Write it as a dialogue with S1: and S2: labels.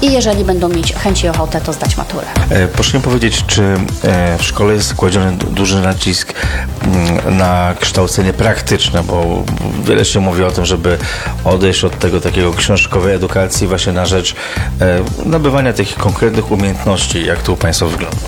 S1: i jeżeli będą mieć chęć i ochotę, to zdać maturę.
S2: Proszę mi powiedzieć, czy w szkole jest kładziony duży nacisk na kształcenie praktyczne, bo wiele się mówi o tym, żeby odejść od tego takiego książkowej edukacji właśnie na rzecz nabywania takich konkretnych umiejętności, jak to u Państwa wygląda?